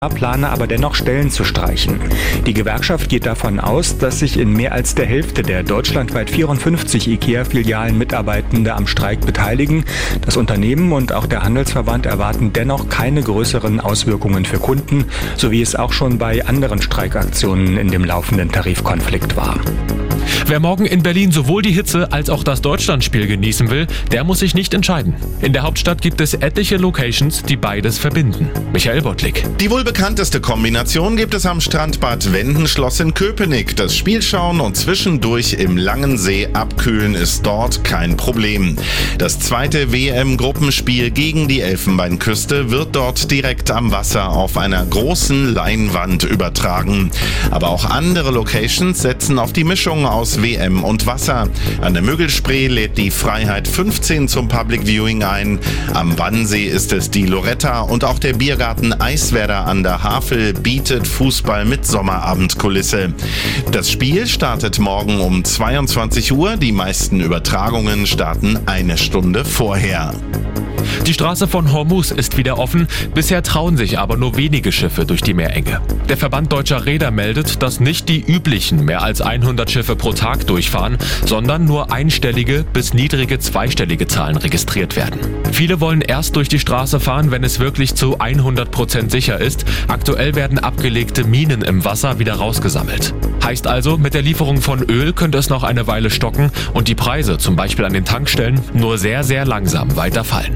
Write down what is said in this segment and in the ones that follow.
plane aber dennoch Stellen zu streichen. Die Gewerkschaft geht davon aus, dass sich in mehr als der Hälfte der deutschlandweit 54 IKEA-Filialen Mitarbeitende am Streik beteiligen. Das Unternehmen und auch der Handelsverband erwarten dennoch keine größeren Auswirkungen für Kunden, so wie es auch schon bei anderen Streikaktionen in dem laufenden Tarifkonflikt war. Wer morgen in Berlin sowohl die Hitze als auch das Deutschlandspiel genießen will, der muss sich nicht entscheiden. In der Hauptstadt gibt es etliche Locations, die beides verbinden. Michael Bottlik. Die wohl bekannteste Kombination gibt es am Strandbad Wendenschloss in Köpenick. Das Spiel schauen und zwischendurch im Langen-See abkühlen ist dort kein Problem. Das zweite WM-Gruppenspiel gegen die Elfenbeinküste wird dort direkt am Wasser auf einer großen Leinwand übertragen. Aber auch andere Locations setzen auf die Mischung aus WM und Wasser. An der Müggelspree lädt die Freiheit 15 zum Public Viewing ein. Am Wannsee ist es die Loretta und auch der Biergarten Eiswerder an der Havel bietet Fußball mit Sommerabendkulisse. Das Spiel startet morgen um 22 Uhr. Die meisten Übertragungen starten eine Stunde vorher. Die Straße von Hormuz ist wieder offen, bisher trauen sich aber nur wenige Schiffe durch die Meerenge. Der Verband Deutscher Reeder meldet, dass nicht die üblichen mehr als 100 Schiffe pro Tag durchfahren, sondern nur einstellige bis niedrige zweistellige Zahlen registriert werden. Viele wollen erst durch die Straße fahren, wenn es wirklich zu 100% sicher ist. Aktuell werden abgelegte Minen im Wasser wieder rausgesammelt. Heißt also, mit der Lieferung von Öl könnte es noch eine Weile stocken und die Preise, zum Beispiel an den Tankstellen, nur sehr, sehr langsam weiter fallen.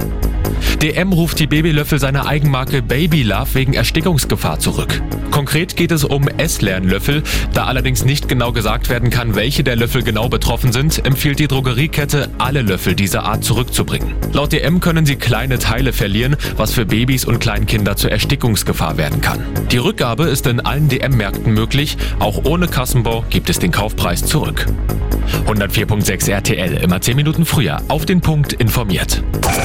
DM ruft die Babylöffel seiner Eigenmarke Baby Love wegen Erstickungsgefahr zurück. Konkret geht es um Esslernlöffel. Da allerdings nicht genau gesagt werden kann, welche der Löffel genau betroffen sind, empfiehlt die Drogeriekette, alle Löffel dieser Art zurückzubringen. Laut DM können sie kleine Teile verlieren, was für Babys und Kleinkinder zur Erstickungsgefahr werden kann. Die Rückgabe ist in allen DM-Märkten möglich. Auch ohne Kassenbon gibt es den Kaufpreis zurück. 104.6 RTL, immer 10 Minuten früher, auf den Punkt informiert.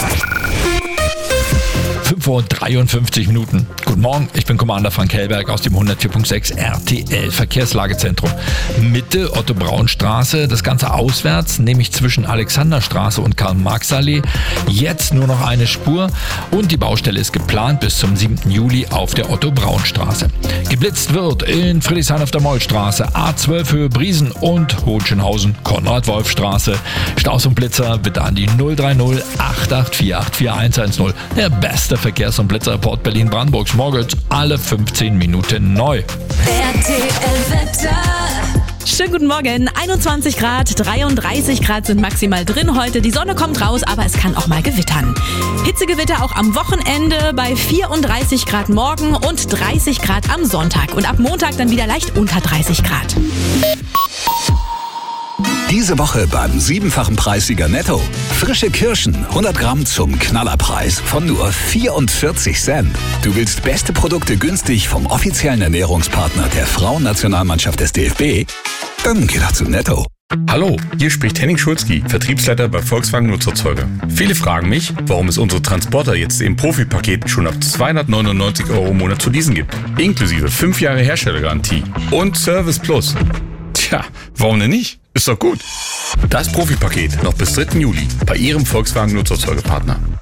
5:53 Uhr. Guten Morgen, ich bin Commander Frank Hellberg aus dem 104.6 RTL Verkehrslagezentrum. Mitte Otto-Braun-Straße, das Ganze auswärts, nämlich zwischen Alexanderstraße und Karl-Marx-Allee. Jetzt nur noch eine Spur und die Baustelle ist geplant bis zum 7. Juli auf der Otto-Braun-Straße. Geblitzt wird in Friedrichshain auf der Mollstraße, A12 Höhe Briesen und Hohenschönhausen, Konrad-Wolf-Straße. Staus und Blitzer bitte an die 030 884 84110. Der beste Verkehrs- und Blitzerreport Berlin-Brandenburgs morgens alle 15 Minuten neu. RTL-Wetter. Schönen guten Morgen. 21 Grad, 33 Grad sind maximal drin heute. Die Sonne kommt raus, aber es kann auch mal gewittern. Hitzegewitter auch am Wochenende bei 34 Grad morgen und 30 Grad am Sonntag. Und ab Montag dann wieder leicht unter 30 Grad. Diese Woche beim 7-fachen Preissieger Netto. Frische Kirschen, 100 Gramm zum Knallerpreis von nur 44 Cent. Du willst beste Produkte günstig vom offiziellen Ernährungspartner der Frauennationalmannschaft des DFB? Dann geh doch zu Netto. Hallo, hier spricht Henning Schulzki, Vertriebsleiter bei Volkswagen Nutzerzeuger. Viele fragen mich, warum es unsere Transporter jetzt im Profipaket schon ab 299 € im Monat zu leasen gibt. Inklusive 5 Jahre Herstellergarantie und Service Plus. Tja, warum denn nicht? Ist doch gut. Das Profipaket noch bis 3. Juli bei Ihrem Volkswagen Nutzerzeugerpartner.